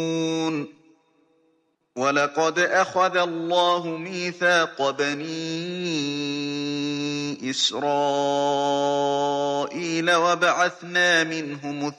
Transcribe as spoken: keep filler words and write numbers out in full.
وَلَقَدْ أَخَذَ اللَّهُ مِيثَاقَ بَنِي إِسْرَائِيلَ وَبَعَثْنَا مِنْهُمُ